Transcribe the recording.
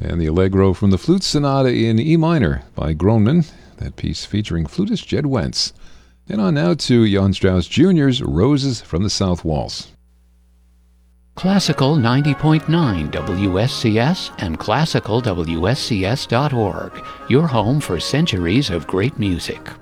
And the Allegro from the Flute Sonata in E minor by Groneman, that piece featuring flutist Jed Wentz. And on now to Johann Strauss Jr.'s Roses from the South Waltz. Classical 90.9 WSCS and classicalwscs.org, your home for centuries of great music.